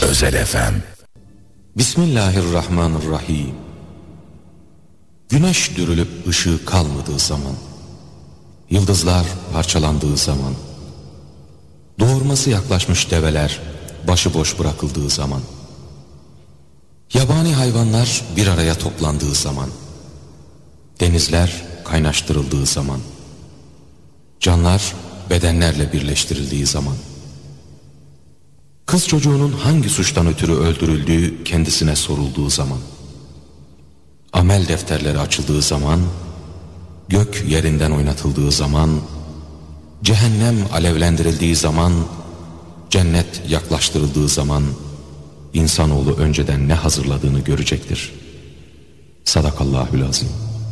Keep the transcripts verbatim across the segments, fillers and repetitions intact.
Özel F M. Bismillahirrahmanirrahim. Güneş dürülüp ışığı kalmadığı zaman, yıldızlar parçalandığı zaman, doğurması yaklaşmış develer başıboş bırakıldığı zaman, yabani hayvanlar bir araya toplandığı zaman, denizler kaynaştırıldığı zaman, canlar bedenlerle birleştirildiği zaman, kız çocuğunun hangi suçtan ötürü öldürüldüğü kendisine sorulduğu zaman, amel defterleri açıldığı zaman, gök yerinden oynatıldığı zaman, cehennem alevlendirildiği zaman, cennet yaklaştırıldığı zaman, insanoğlu önceden ne hazırladığını görecektir. Sadakallahül azim.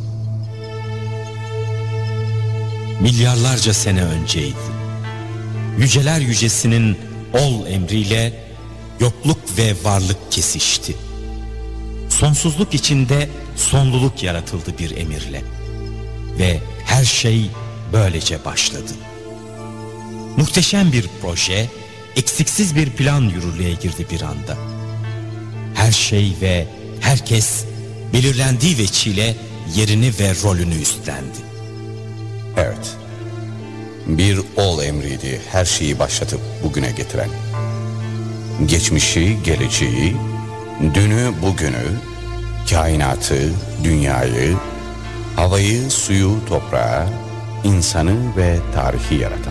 Milyarlarca sene önceydi. Yüceler yücesinin ol emriyle yokluk ve varlık kesişti. Sonsuzluk içinde sonluluk yaratıldı bir emirle. Ve her şey böylece başladı. Muhteşem bir proje, eksiksiz bir plan yürürlüğe girdi bir anda. Her şey ve herkes belirlendiği veçile yerini ve rolünü üstlendi. Evet, bir ol emriydi her şeyi başlatıp bugüne getiren. Geçmişi, geleceği, dünü, bugünü, kainatı, dünyayı, havayı, suyu, toprağı, insanı ve tarihi yaratan.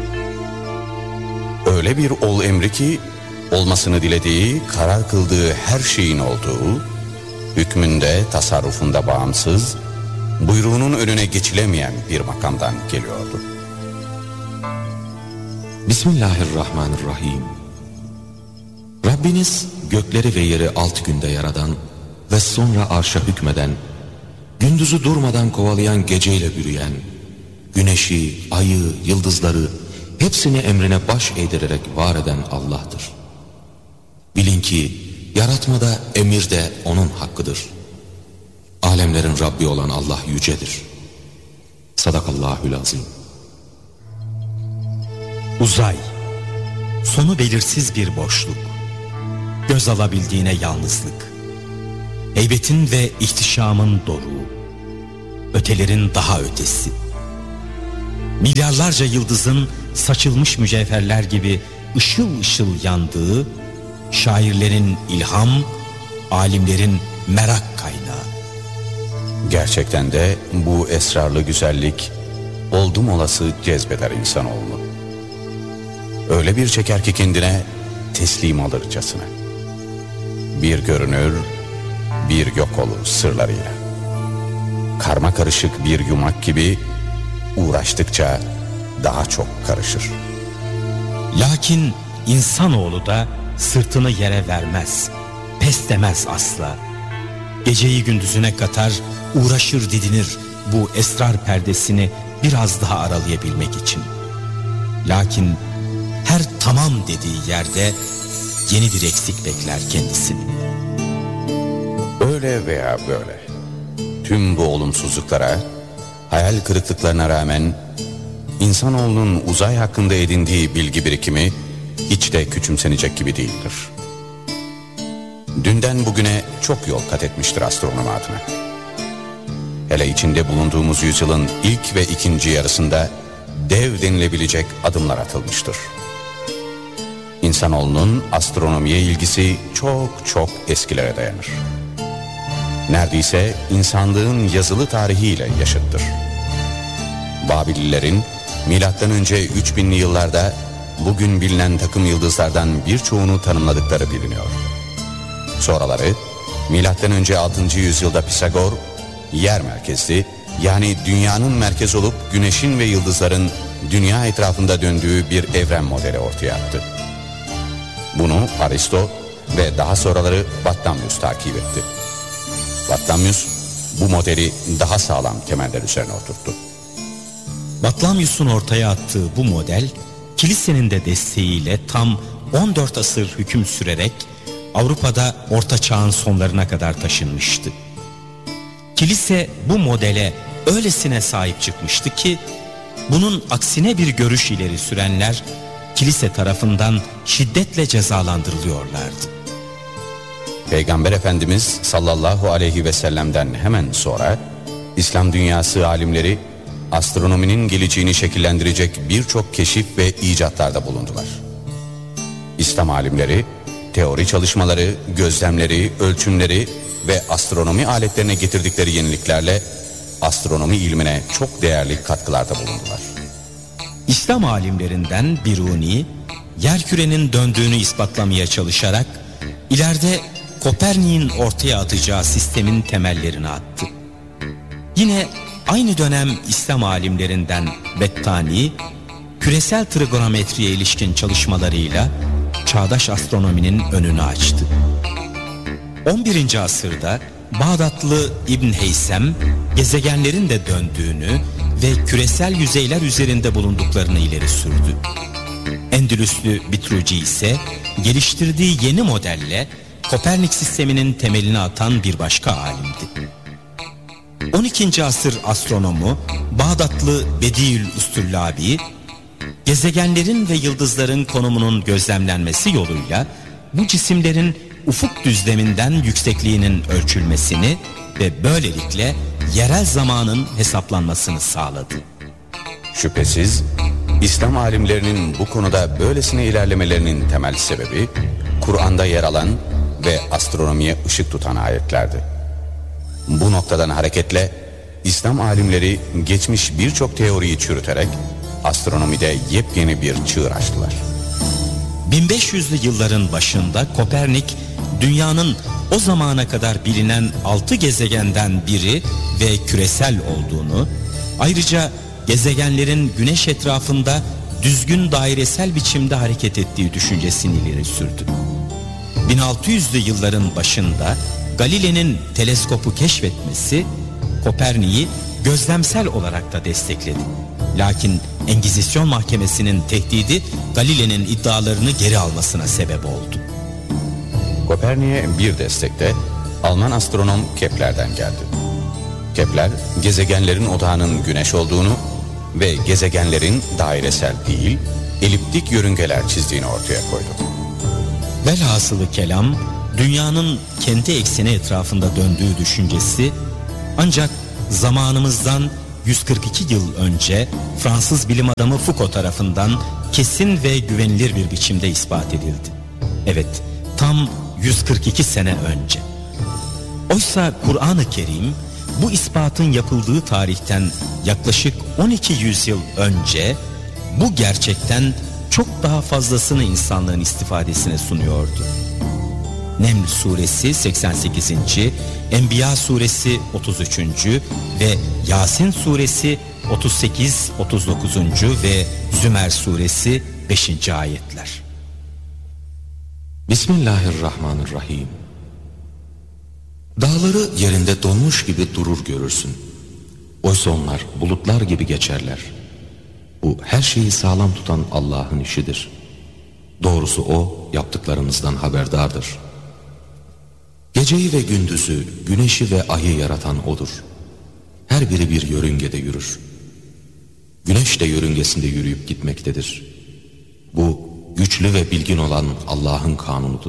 Öyle bir ol emri ki, olmasını dilediği, karar kıldığı her şeyin olduğu, hükmünde, tasarrufunda bağımsız, buyruğunun önüne geçilemeyen bir makamdan geliyordu. Bismillahirrahmanirrahim. Rabbiniz gökleri ve yeri altı günde yaradan ve sonra arşa hükmeden, gündüzü durmadan kovalayan geceyle bürüyen, güneşi, ayı, yıldızları hepsini emrine baş eğdirerek var eden Allah'tır. Bilin ki yaratmada, emirde O'nun hakkıdır. Alemlerin Rabbi olan Allah yücedir. Sadakallahül azim. Uzay, sonu belirsiz bir boşluk, göz alabildiğine yalnızlık, heybetin ve ihtişamın doruğu, ötelerin daha ötesi. Milyarlarca yıldızın saçılmış mücevherler gibi ışıl ışıl yandığı, şairlerin ilham, alimlerin merak kaynağı. Gerçekten de bu esrarlı güzellik oldum olası cezbeder insanoğlunu. Öyle bir çeker ki kendine teslim alırcasına. Bir görünür, bir yok olur sırlarıyla. Karma karışık bir yumak gibi uğraştıkça daha çok karışır. Lakin insanoğlu da sırtını yere vermez, pes demez asla. Geceyi gündüzüne katar, uğraşır didinir bu esrar perdesini biraz daha aralayabilmek için. Lakin her tamam dediği yerde yeni bir eksik bekler kendisini. Öyle veya böyle, tüm bu olumsuzluklara, hayal kırıklıklarına rağmen insanoğlunun uzay hakkında edindiği bilgi birikimi hiç de küçümsenecek gibi değildir. Dünden bugüne çok yol kat etmiştir astronomi adına. Hele içinde bulunduğumuz yüzyılın ilk ve ikinci yarısında dev denilebilecek adımlar atılmıştır. İnsanoğlunun astronomiye ilgisi çok çok eskilere dayanır. Neredeyse insanlığın yazılı tarihiyle yaşıttır. Babililerin milattan önce üç binli yıllarda bugün bilinen takım yıldızlardan birçoğunu tanımladıkları biliniyor. Sonraları milattan önce altıncı yüzyılda Pisagor yer merkezli, yani dünyanın merkez olup güneşin ve yıldızların dünya etrafında döndüğü bir evren modeli ortaya attı. Bunu Aristo ve daha sonraları Batlamyus takip etti. Batlamyus bu modeli daha sağlam temeller üzerine oturttu. Batlamyus'un ortaya attığı bu model, kilisenin de desteğiyle tam on dört asır hüküm sürerek Avrupa'da Orta Çağ'ın sonlarına kadar taşınmıştı. Kilise bu modele öylesine sahip çıkmıştı ki, bunun aksine bir görüş ileri sürenler kilise tarafından şiddetle cezalandırılıyorlardı. Peygamber Efendimiz sallallahu aleyhi ve sellem'den hemen sonra İslam dünyası alimleri astronominin geleceğini şekillendirecek birçok keşif ve icatlarda bulundular. İslam alimleri teori çalışmaları, gözlemleri, ölçümleri ve astronomi aletlerine getirdikleri yeniliklerle astronomi ilmine çok değerli katkılarda bulundular. İslam alimlerinden Biruni, yerkürenin döndüğünü ispatlamaya çalışarak ileride Kopernik'in ortaya atacağı sistemin temellerini attı. Yine aynı dönem İslam alimlerinden Bettani, küresel trigonometriye ilişkin çalışmalarıyla çağdaş astronominin önünü açtı. on birinci asırda Bağdatlı İbn Heysem, gezegenlerin de döndüğünü ve küresel yüzeyler üzerinde bulunduklarını ileri sürdü. Endülüslü Bitruci ise geliştirdiği yeni modelle Kopernik sisteminin temelini atan bir başka alimdi. on ikinci asır astronomu Bağdatlı Bediül Üstüllabi, gezegenlerin ve yıldızların konumunun gözlemlenmesi yoluyla bu cisimlerin ufuk düzleminden yüksekliğinin ölçülmesini ve böylelikle yerel zamanın hesaplanmasını sağladı. Şüphesiz İslam alimlerinin bu konuda böylesine ilerlemelerinin temel sebebi Kur'an'da yer alan ve astronomiye ışık tutan ayetlerdi. Bu noktadan hareketle İslam alimleri geçmiş birçok teoriyi çürüterek astronomide yepyeni bir çığır açtılar. bin beş yüzlü yılların başında Kopernik, dünyanın o zamana kadar bilinen altı gezegenden biri ve küresel olduğunu, ayrıca gezegenlerin güneş etrafında düzgün dairesel biçimde hareket ettiği düşüncesini ileri sürdü. bin altı yüzlü yılların başında Galile'nin teleskopu keşfetmesi Kopernik'i gözlemsel olarak da destekledi. Lakin Engizisyon Mahkemesi'nin tehdidi Galile'nin iddialarını geri almasına sebep oldu. Kopernik'e bir destek de Alman astronom Kepler'den geldi. Kepler, gezegenlerin odağının güneş olduğunu ve gezegenlerin dairesel değil, eliptik yörüngeler çizdiğini ortaya koydu. Velhasılı kelam, dünyanın kendi ekseni etrafında döndüğü düşüncesi ancak zamanımızdan yüz kırk iki yıl önce Fransız bilim adamı Foucault tarafından kesin ve güvenilir bir biçimde ispat edildi. Evet, tam yüz kırk iki sene önce. Oysa Kur'an-ı Kerim bu ispatın yapıldığı tarihten yaklaşık on iki yüzyıl önce bu gerçekten çok daha fazlasını insanlığın istifadesine sunuyordu. Neml suresi seksen sekizinci, Enbiya suresi otuz üçüncü ve Yasin suresi otuz sekiz otuz dokuzuncu ve Zümer suresi beşinci ayetler. Bismillahirrahmanirrahim. Dağları yerinde donmuş gibi durur görürsün. Oysa onlar bulutlar gibi geçerler. Bu her şeyi sağlam tutan Allah'ın işidir. Doğrusu O yaptıklarınızdan haberdardır. Geceyi ve gündüzü, güneşi ve ayı yaratan O'dur. Her biri bir yörüngede yürür. Güneş de yörüngesinde yürüyüp gitmektedir. Bu güçlü ve bilgin olan Allah'ın kanunudur.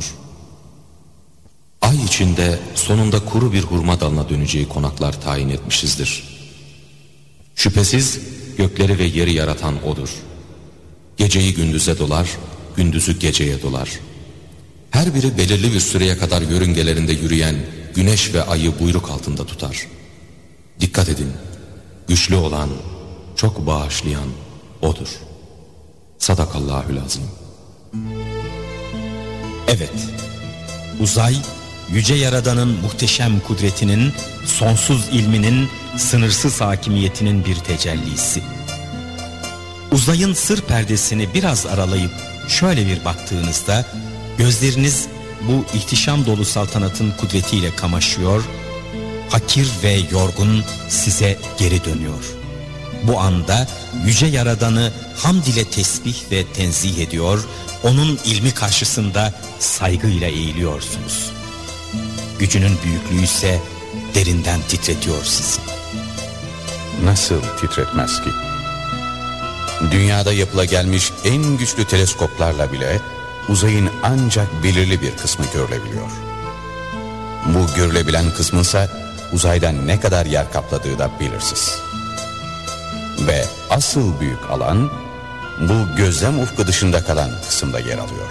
Ay içinde sonunda kuru bir hurma dalına döneceği konaklar tayin etmişizdir. Şüphesiz gökleri ve yeri yaratan O'dur. Geceyi gündüze dolar, gündüzü geceye dolar. Her biri belirli bir süreye kadar yörüngelerinde yürüyen güneş ve ayı buyruk altında tutar. Dikkat edin, güçlü olan, çok bağışlayan O'dur. Sadakallahülazim. Evet, uzay, yüce Yaradan'ın muhteşem kudretinin, sonsuz ilminin, sınırsız hakimiyetinin bir tecellisi. Uzayın sır perdesini biraz aralayıp şöyle bir baktığınızda, gözleriniz bu ihtişam dolu saltanatın kudretiyle kamaşıyor, hakir ve yorgun size geri dönüyor. Bu anda yüce Yaradan'ı hamd ile tesbih ve tenzih ediyor, onun ilmi karşısında saygıyla eğiliyorsunuz. Gücünün büyüklüğü ise derinden titretiyor sizi. Nasıl titretmez ki? Dünyada yapılagelmiş en güçlü teleskoplarla bile uzayın ancak belirli bir kısmı görülebiliyor. Bu görülebilen kısmınsa uzayda ne kadar yer kapladığı da belirsiz. Ve asıl büyük alan bu gözlem ufku dışında kalan kısımda yer alıyor.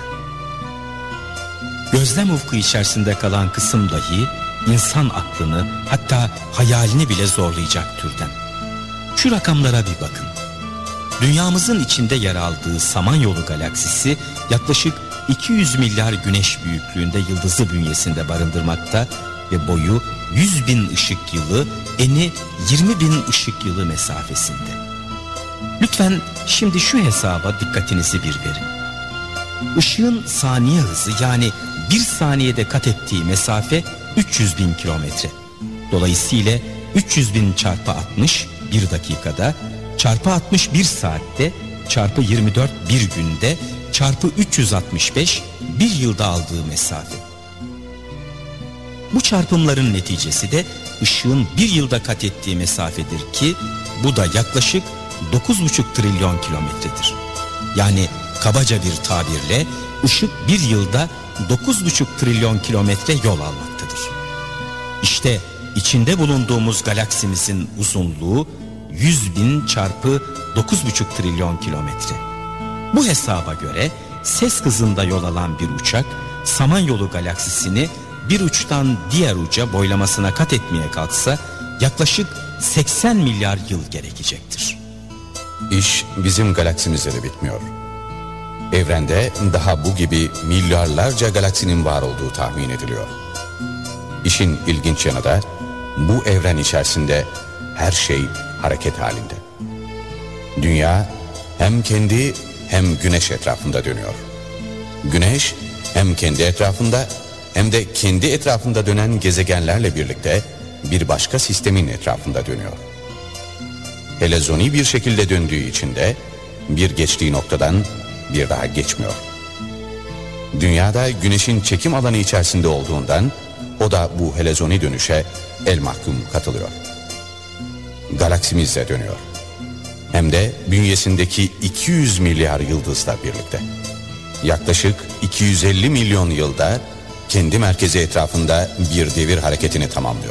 Gözlem ufku içerisinde kalan kısım dahi insan aklını, hatta hayalini bile zorlayacak türden. Şu rakamlara bir bakın. Dünyamızın içinde yer aldığı Samanyolu galaksisi yaklaşık iki yüz milyar güneş büyüklüğünde yıldızı bünyesinde barındırmakta ve boyu yüz bin ışık yılı, eni yirmi bin ışık yılı mesafesinde. Lütfen şimdi şu hesaba dikkatinizi bir verin. Işığın saniye hızı, yani bir saniyede kat ettiği mesafe üç yüz bin kilometre. Dolayısıyla üç yüz bin çarpı altmış bir dakikada, çarpı altmış bir saatte, çarpı yirmi dört bir günde, çarpı üç yüz altmış beş bir yılda aldığı mesafe. Bu çarpımların neticesi de ışığın bir yılda kat ettiği mesafedir ki bu da yaklaşık dokuz buçuk trilyon kilometredir. Yani kabaca bir tabirle ışık bir yılda dokuz buçuk trilyon kilometre yol almaktadır. İşte içinde bulunduğumuz galaksimizin uzunluğu yüz bin çarpı dokuz buçuk trilyon kilometre. Bu hesaba göre ses hızında yol alan bir uçak Samanyolu galaksisini bir uçtan diğer uca boylamasına kat etmeye kalksa yaklaşık seksen milyar yıl gerekecektir. İş bizim galaksimizde de bitmiyor. Evrende daha bu gibi milyarlarca galaksinin var olduğu tahmin ediliyor. İşin ilginç yanı da bu evren içerisinde her şey hareket halinde. Dünya hem kendi hem güneş etrafında dönüyor. Güneş hem kendi etrafında hem de kendi etrafında dönen gezegenlerle birlikte bir başka sistemin etrafında dönüyor. Helezoni bir şekilde döndüğü için de bir geçtiği noktadan bir daha geçmiyor. Dünyada güneşin çekim alanı içerisinde olduğundan o da bu helezoni dönüşe el mahkum katılıyor. Galaksimiz de dönüyor. Hem de bünyesindeki iki yüz milyar yıldızla birlikte. Yaklaşık iki yüz elli milyon yılda kendi merkezi etrafında bir devir hareketini tamamlıyor.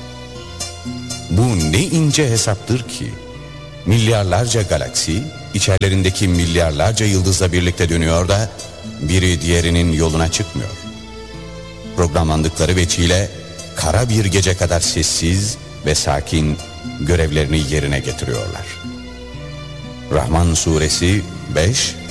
Bu ne ince hesaptır ki milyarlarca galaksi içerilerindeki milyarlarca yıldızla birlikte dönüyor da biri diğerinin yoluna çıkmıyor. Programlandıkları veçile kara bir gece kadar sessiz ve sakin görevlerini yerine getiriyorlar. Rahman suresi beş